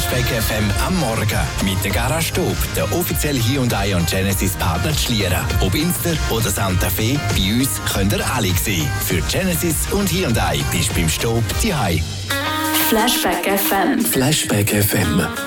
Flashback FM am Morgen mit der Garage Staub, der offizielle Hyundai und Genesis Partner zu Schlieren. Ob Inster oder Santa Fe, bei uns könnt ihr alle sehen. Für Genesis und Hyundai bist du beim Staub die Flashback FM. Flashback FM.